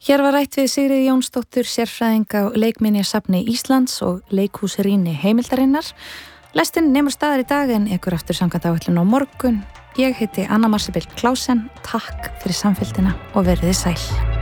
Hér var rætt við Sigríði Jónsdóttur, sérfræðing á Leikminjasafni Íslands og leikhúsrýni Heimildarinnar. Lestin nemur staðar í dag en ekur aftur samkvæmt áætlun á morgun. Ég heiti Anna Marsibil Klausen. Takk fyrir samfylgdina og verið sæl.